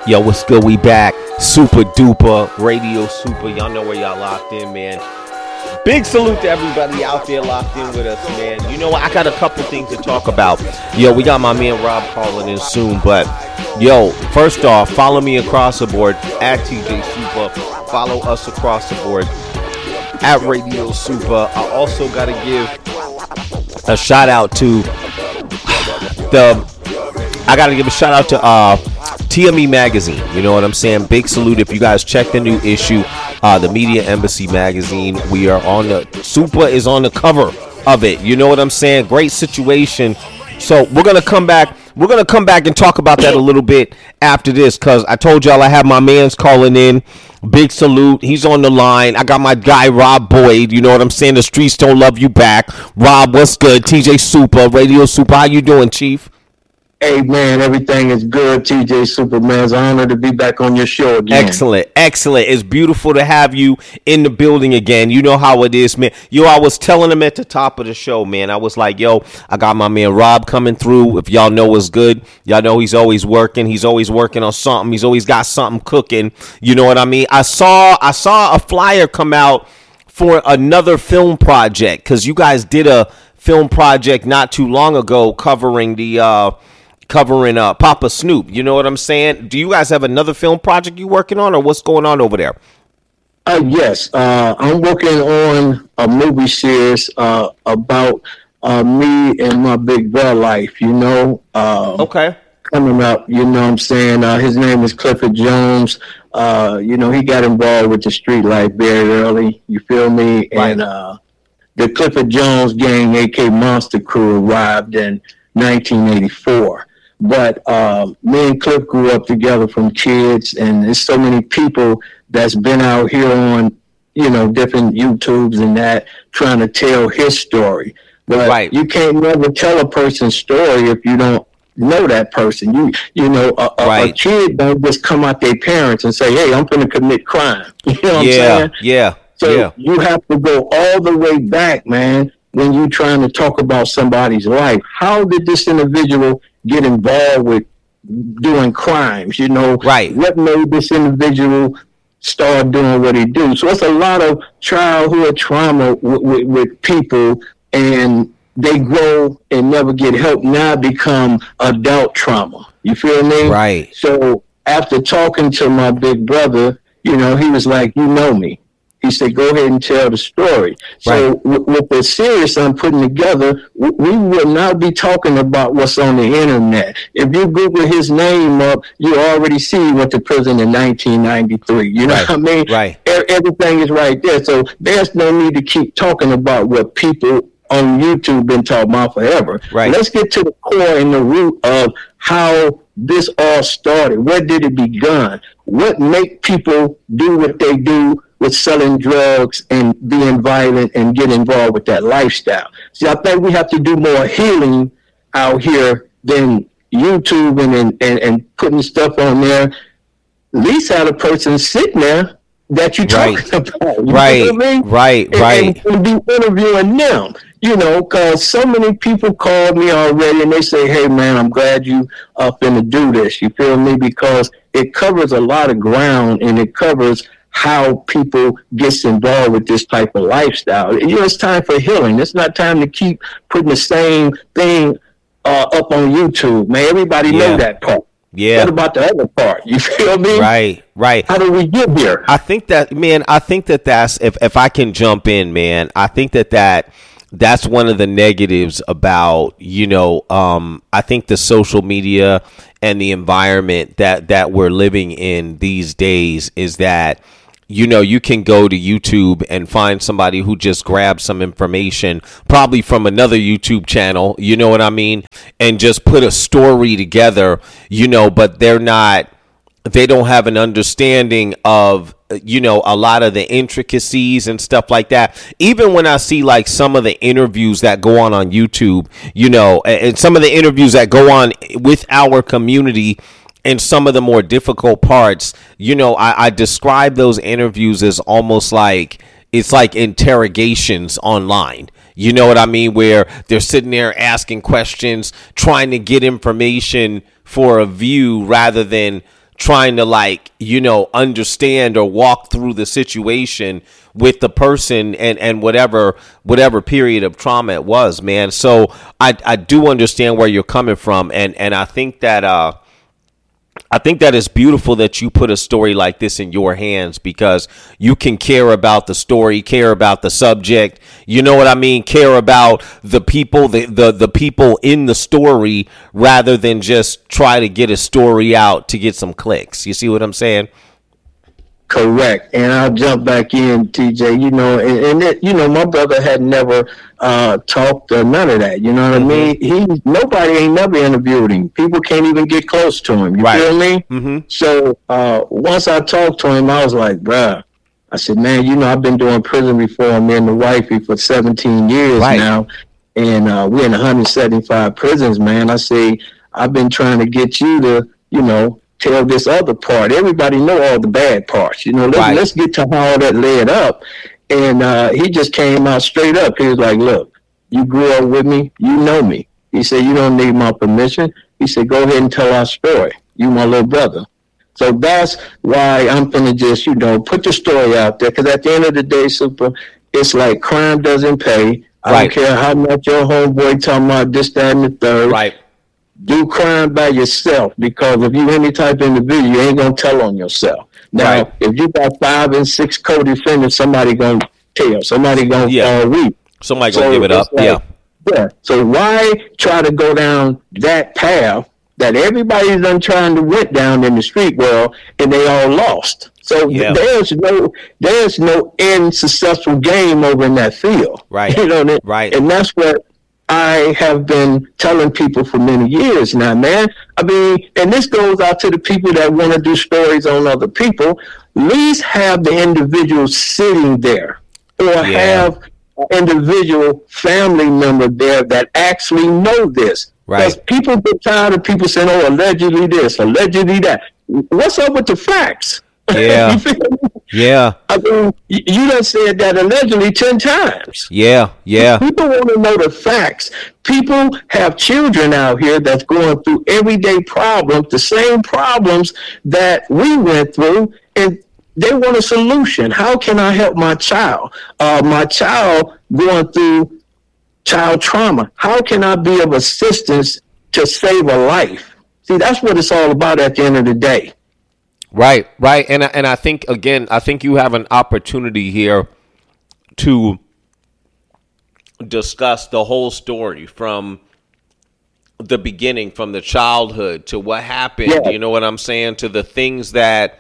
Yo, what's good? We back. Super duper radio super. Y'all know where y'all locked in, man. Big salute to everybody out there locked in with us, man. You know what? I got a couple things to talk about. Yo, we got my man Rob calling in soon, but yo, first off, follow me across the board at TJ Super. Follow us across the board at Radio Super. I also got to give a shout out to TME Magazine. You know what I'm saying? Big salute. If you guys check the new issue, the Media Embassy Magazine, we are on the Super is on the cover of it. You know what I'm saying? Great situation. So we're gonna come back. We're gonna come back and talk about that a little bit after this, cause I told y'all I have my man's calling in. Big salute. He's on the line. I got my guy Rob Boyd. You know what I'm saying? The streets don't love you back. Rob, what's good? TJ Super, Radio Super. How you doing, Chief? Hey, man, everything is good, TJ Superman. It's an honor to be back on your show again. Excellent. It's beautiful to have you in the building again. You know how it is, man. Yo, I was telling him at the top of the show, man. I was like, yo, I got my man Rob coming through. If y'all know what's good, y'all know he's always working. He's always working on something. He's always got something cooking. You know what I mean? I saw a flyer come out for another film project, because you guys did a film project not too long ago covering Papa Snoop. You know what I'm saying? Do you guys have another film project you working on, or what's going on over there? Yes. I'm working on a movie series about me and my big brother life, you know. Okay. Coming up, you know what I'm saying? His name is Clifford Jones. You know, he got involved with the street life very early. You feel me? Right. And the Clifford Jones gang, AK Monster Crew, arrived in 1984. But me and Cliff grew up together from kids, and there's so many people that's been out here on, you know, different YouTubes and that, trying to tell his story. But right. You can't never tell a person's story if you don't know that person. You know, a kid don't just come out their parents and say, hey, I'm going to commit crime. You know what I'm saying? Yeah. So you have to go all the way back, man, when you're trying to talk about somebody's life. How did this individual get involved with doing crimes? You know, right? What made this individual start doing what he do? So it's a lot of childhood trauma with people, and they grow and never get help. Now become adult trauma. You feel me? Right. So after talking to my big brother, you know, he was like, you know me. He said, go ahead and tell the story. So with the series I'm putting together, we will not be talking about what's on the internet. If you Google his name up, you already see went to prison in 1993. You know what I mean? Right. Everything is right there. So there's no need to keep talking about what people on YouTube been talking about forever. Right. Let's get to the core and the root of how this all started. Where did it begin? What make people do what they do with selling drugs and being violent and get involved with that lifestyle? See, I think we have to do more healing out here than YouTube and putting stuff on there. At least have a person sitting there that you're talking about. You know what I mean? Right. And be interviewing them. You know, because so many people called me already and they say, hey, man, I'm glad you up in to do this. You feel me? Because it covers a lot of ground, and it covers how people gets involved with this type of lifestyle. You know, it's time for healing. It's not time to keep putting the same thing up on YouTube, man. Everybody know that part. Yeah. What about the other part? You feel me? Right. How do we get here? I think that's, if I can jump in, man, I think that's one of the negatives about, you know, I think the social media and the environment that we're living in these days is that, you know, you can go to YouTube and find somebody who just grabs some information, probably from another YouTube channel, you know what I mean, and just put a story together, you know, but they don't have an understanding of, you know, a lot of the intricacies and stuff like that. Even when I see like some of the interviews that go on YouTube, you know, and some of the interviews that go on with our community, and some of the more difficult parts, you know, I describe those interviews as almost like it's like interrogations online. You know what I mean? Where they're sitting there asking questions, trying to get information for a view rather than trying to like, understand or walk through the situation with the person and whatever period of trauma it was, man. So I do understand where you're coming from. And I think that, it's beautiful that you put a story like this in your hands, because you can care about the story, care about the subject, you know what I mean? Care about the people, the people in the story, rather than just try to get a story out to get some clicks. You see what I'm saying? Correct. And I'll jump back in, TJ, my brother had never talked or none of that. You know what I mean? Nobody ain't never interviewed him. People can't even get close to him. You feel me? Mm-hmm. So once I talked to him, I was like, bruh, I said, man, I've been doing prison reform, me and the wifey, for 17 years now. And we're in 175 prisons, man. I say, I've been trying to get you to, tell this other part. Everybody know all the bad parts. Let's get to how that led up. And he just came out straight up. He was like, look, you grew up with me. You know me. He said, you don't need my permission. He said, go ahead and tell our story. You my little brother. So that's why I'm going to just, put the story out there. Because at the end of the day, Super, it's like crime doesn't pay. I don't care how much your homeboy talking about this, that, and the third. Right. Do crime by yourself, because if you any type of individual, you ain't going to tell on yourself. Now, if you got 5 and 6 co-defendants, somebody going to tell. Somebody going to weep. Somebody going to give it up. Yeah. So why try to go down that path that everybody's done trying to went down in the street world, and they all lost? So there's no end successful game over in that field. Right. Right. And that's what I have been telling people for many years now, man. I mean, and this goes out to the people that want to do stories on other people. At least have the individual sitting there, or have an individual family member there that actually know this. Right. Because people get tired of people saying, oh, allegedly this, allegedly that. What's up with the facts? Yeah. Yeah. I mean, you done said that allegedly 10 times. Yeah. People want to know the facts. People have children out here that's going through everyday problems, the same problems that we went through, and they want a solution. How can I help my child? My child going through child trauma. How can I be of assistance to save a life? See, that's what it's all about at the end of the day. Right. And I think, again, you have an opportunity here to discuss the whole story from the beginning, from the childhood to what happened, you know what I'm saying, to the things that,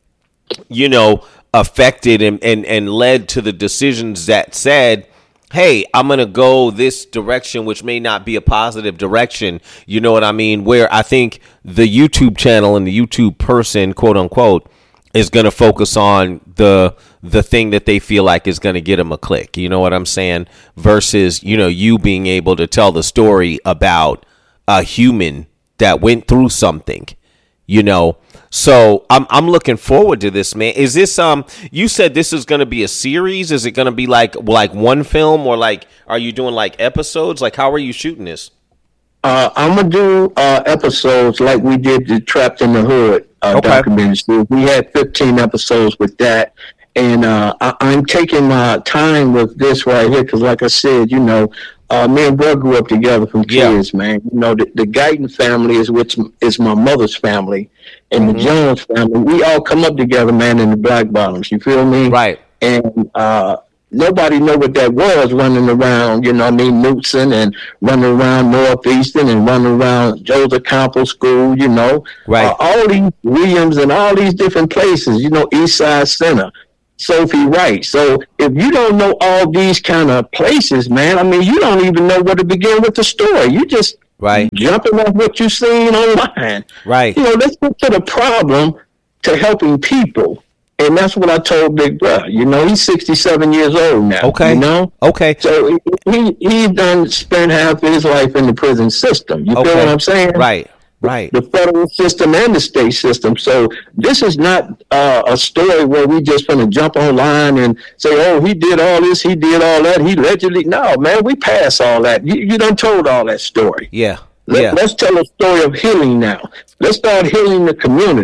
affected and led to the decisions that said, hey, I'm going to go this direction, which may not be a positive direction. You know what I mean? Where I think the YouTube channel and the YouTube person, quote unquote, is going to focus on the thing that they feel like is going to get them a click. You know what I'm saying? Versus, you being able to tell the story about a human that went through something, So I'm looking forward to this, man. Is this you said this is going to be a series? Is it going to be like one film, or like are you doing like episodes? Like how are you shooting this? I'm gonna do episodes like we did the Trapped in the Hood documentary. We had 15 episodes with that, and I'm taking my time with this right here because, like I said, me and bro grew up together from kids, man. The Guyton family is my mother's family, and the Jones family. We all come up together, man, in the Black Bottoms. You feel me? Right. And nobody know what that was, running around, Knutson, and running around Northeastern, and running around Joseph Campbell School, Right. All these Williams and all these different places, East Side Center. Sophie Wright. So if you don't know all these kind of places, man, I mean, you don't even know where to begin with the story. You just jumping off what you've seen online. Right. Let's get to the problem to helping people. And that's what I told Big Brother. He's 67 years old now. Okay. Okay. So he done spent half of his life in the prison system. You feel what I'm saying? Right. Right. The federal system and the state system. So this is not a story where we just going to jump online and say, oh, he did all this, he did all that, he allegedly. No, man, we pass all that. You done told all that story. Yeah. Let's tell a story of healing now. Let's start healing the community.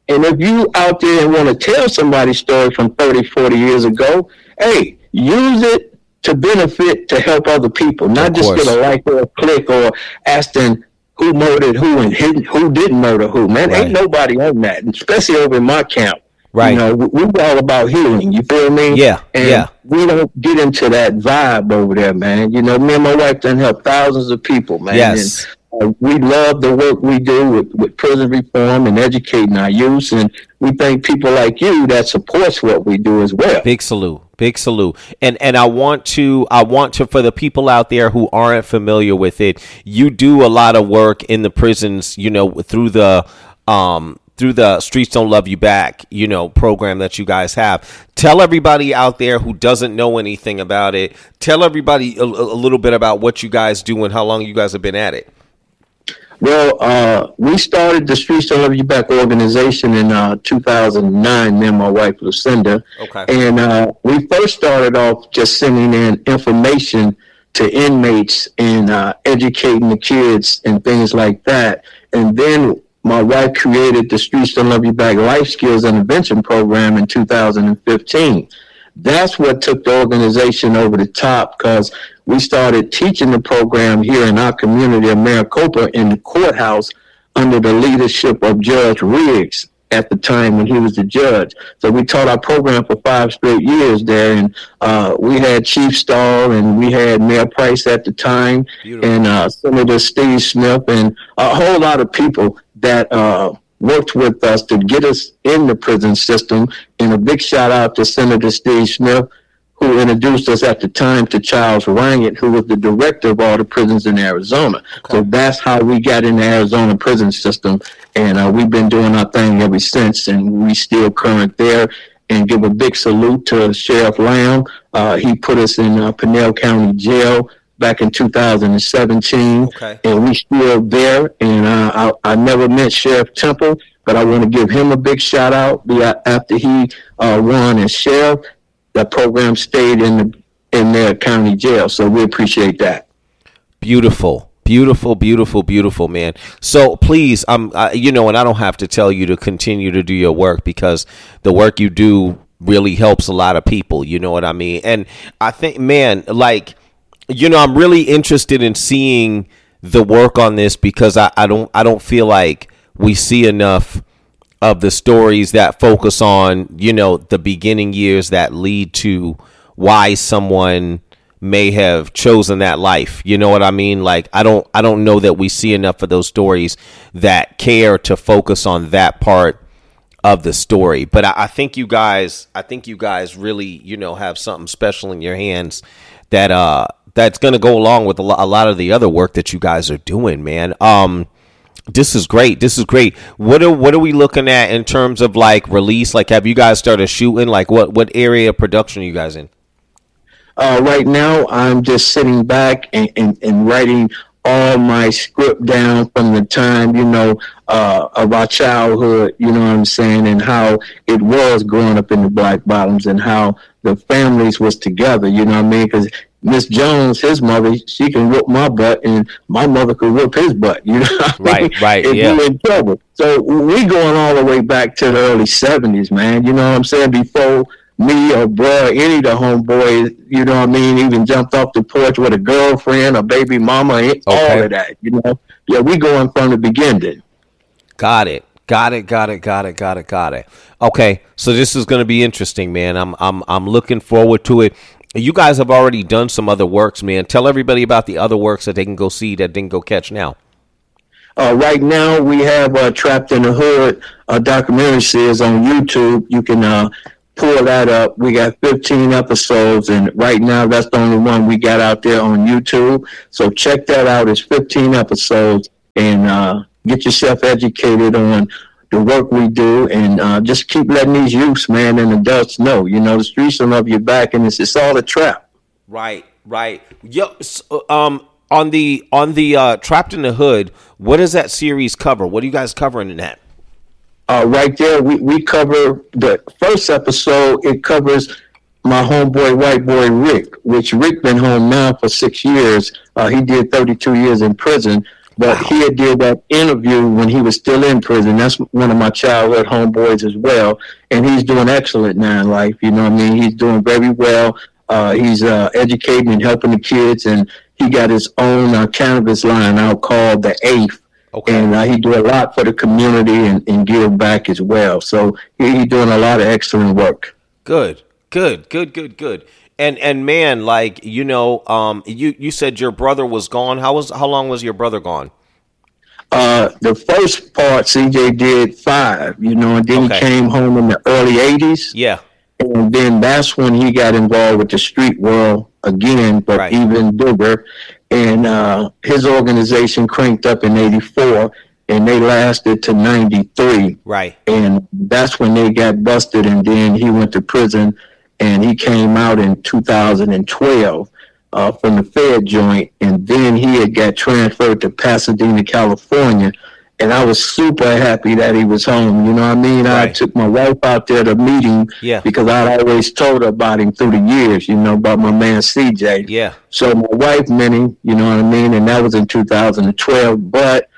And if you out there and want to tell somebody's story from 30, 40 years ago, hey, use it to benefit, to help other people, not just get a like or a click or asking who murdered who and who didn't murder who. Man, ain't nobody on that, especially over in my camp. Right. You know, we're all about healing. You feel me? Yeah. And we don't get into that vibe over there, man. You know, me and my wife done helped thousands of people, man. Yes. And we love the work we do with prison reform and educating our youth. And we thank people like you that supports what we do as well. Big salute. Big salute. And I want to, for the people out there who aren't familiar with it, you do a lot of work in the prisons, you know, through the Streets Don't Love You Back, you know, program that you guys have. Tell everybody out there who doesn't know anything about it. Tell everybody a little bit about what you guys do and how long you guys have been at it. Well, we started the Streets Don't Love You Back organization in 2009, me and my wife, Lucinda. Okay. And we first started off just sending in information to inmates and educating the kids and things like that. And then my wife created the Streets Don't Love You Back Life Skills Intervention Program in 2015. That's what took the organization over the top, because we started teaching the program here in our community of Maricopa in the courthouse under the leadership of Judge Riggs at the time when he was the judge. So we taught our program for 5 straight years there, and we had Chief Stahl and we had Mayor Price at the time. Beautiful. And Senator Steve Smith and a whole lot of people that worked with us to get us in the prison system. And a big shout out to Senator Steve Smith, who introduced us at the time to Charles Rangit, who was the director of all the prisons in Arizona. Okay. So that's how we got in the Arizona prison system. And we've been doing our thing ever since, and we still current there. And give a big salute to Sheriff Lamb. He put us in Pinell County Jail back in 2017, okay. And we still there. And I never met Sheriff Temple, but I want to give him a big shout out. After he won as sheriff, that program stayed in their county jail. So we appreciate that. Beautiful. Beautiful, beautiful, beautiful, man. So please, you know, and I don't have to tell you to continue to do your work, because the work you do really helps a lot of people. You know what I mean? And I think, man, like, you know, I'm really interested in seeing the work on this, because I don't feel like we see enough of the stories that focus on, you know, the beginning years that lead to why someone may have chosen that life. You know what I mean? Like, I don't know that we see enough of those stories that care to focus on that part of the story. But I think you guys really, you know, have something special in your hands that that's going to go along with a lot of the other work that you guys are doing, man. This is great. This is great. What are we looking at in terms of like release? Like, have you guys started shooting? Like, what area of production are you guys in? Right now, I'm just sitting back and writing all my script down from the time, you know, of our childhood, you know what I'm saying, and how it was growing up in the Black Bottoms and how the families was together, you know what I mean? Because Miss Jones, his mother, she can whoop my butt, and my mother could whoop his butt, you know what I mean? Right, if yeah. We're in trouble. So we going all the way back to the early 70s, man, you know what I'm saying, before me or bruh, any of the homeboys, you know what I mean, even jumped off the porch with a girlfriend, a baby mama, all of that, you know? Yeah, we going from the beginning. Got it. Okay, so this is going to be interesting, man. I'm looking forward to it. You guys have already done some other works, man. Tell everybody about the other works that they can go see that didn't go catch now. Right now, we have Trapped in the Hood, a documentary series on YouTube. You can pull that up. We got 15 episodes, and right now that's the only one we got out there on YouTube. So check that out. It's 15 episodes, and get yourself educated on the work we do, and just keep letting these youths, man, and adults know, you know, the streets don't love you back, and it's all a trap. Right. Yo, on the Trapped in the Hood, what does that series cover? What are you guys covering in that? Right there, we cover the first episode. It covers my homeboy, white boy Rick, which Rick been home now for 6 years. He did 32 years in prison. But he had did that interview when he was still in prison. That's one of my childhood homeboys as well. And he's doing excellent now in life. You know what I mean? He's doing very well. He's educating and helping the kids. And he got his own cannabis line out called The Eighth. Okay. And he do a lot for the community and give back as well. So he's doing a lot of excellent work. Good. And man, like, you know, you said your brother was gone. How long was your brother gone? The first part CJ did 5, you know, and then he came home in the early 80s. Yeah. And then that's when he got involved with the street world again, but even bigger. And his organization cranked up in 84, and they lasted to 93. Right. And that's when they got busted, and then he went to prison, and he came out in 2012 from the Fed joint, and then he had got transferred to Pasadena, California. And I was super happy that he was home. You know what I mean? Right. I took my wife out there to meet him because I'd always told her about him through the years, you know, about my man CJ. Yeah. So my wife met him, you know what I mean? And that was in 2012. But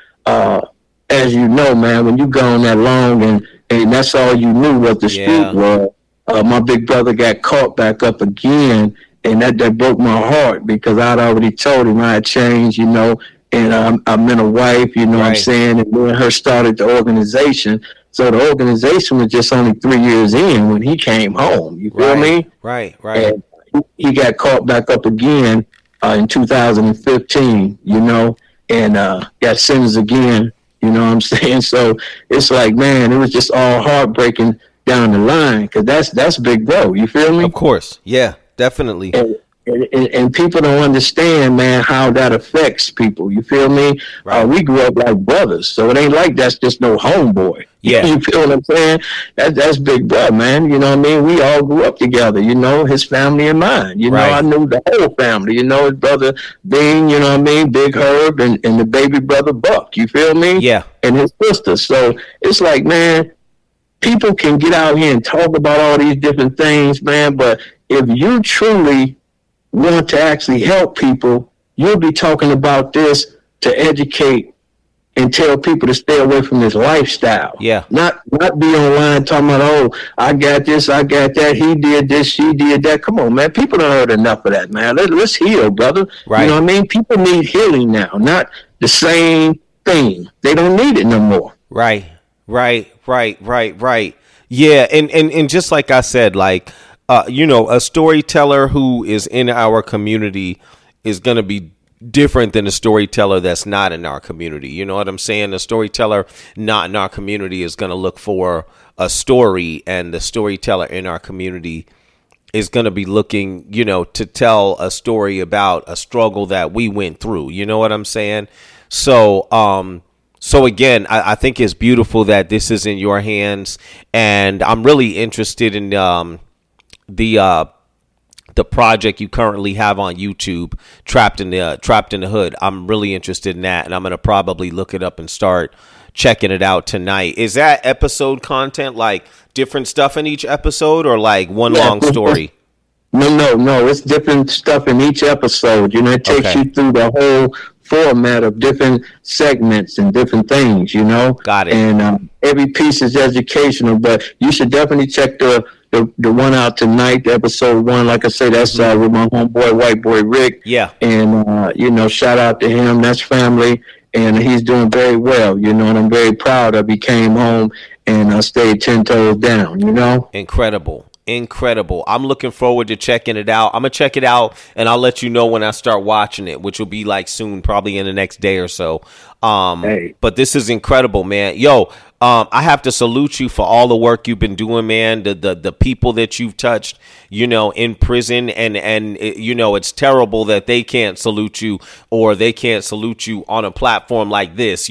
as you know, man, when you gone that long and that's all you knew was the street world, my big brother got caught back up again. And that broke my heart because I'd already told him I had changed, you know, and I met a wife, you know what I'm saying, and then her started the organization. So the organization was just only 3 years in when he came home. You feel me? Right. And he got caught back up again in 2015, you know, and got sentenced again, you know what I'm saying? So it's like, man, it was just all heartbreaking down the line because that's big bro. You feel me? Of course. Yeah, definitely. And people don't understand, man, how that affects people. You feel me? Right. We grew up like brothers, so it ain't like that's just no homeboy. Yeah. You feel what I'm saying? That's big brother, man. You know what I mean? We all grew up together, you know, his family and mine. You know, I knew the whole family. You know, his brother Bing, you know what I mean? Big Herb and the baby brother Buck. You feel me? Yeah. And his sister. So it's like, man, people can get out here and talk about all these different things, man, but if you truly want to actually help people, you'll be talking about this to educate and tell people to stay away from this lifestyle. Yeah. Not be online talking about, oh, I got this, I got that, he did this, she did that. Come on, man. People don't heard enough of that, man. Let's heal, brother. Right. You know what I mean? People need healing now, not the same thing. They don't need it no more. Right. Yeah, and just like I said, like, you know, a storyteller who is in our community is going to be different than a storyteller that's not in our community. You know what I'm saying? A storyteller not in our community is going to look for a story, and the storyteller in our community is going to be looking, you know, to tell a story about a struggle that we went through. You know what I'm saying? So again, I think it's beautiful that this is in your hands, and I'm really interested in the project you currently have on YouTube, Trapped in the Hood. I'm really interested in that, and I'm gonna probably look it up and start checking it out tonight. Is that episode content, like different stuff in each episode, or like one long story? No. It's different stuff in each episode. You know, it takes you through the whole format of different segments and different things, you know. Got it. And every piece is educational, but you should definitely check the one out tonight, episode 1. Like I say, that's with my homeboy, White Boy Rick. Yeah. And, you know, shout out to him. That's family. And he's doing very well, you know, and I'm very proud of he came home and stayed 10 toes down, you know. Incredible. I'm looking forward to checking it out. I'm going to check it out, and I'll let you know when I start watching it, which will be like soon, probably in the next day or so. But this is incredible, man. Yo, I have to salute you for all the work you've been doing, man. The people that you've touched, you know, in prison, and you know, it's terrible that they can't salute you, or they can't salute you on a platform like this.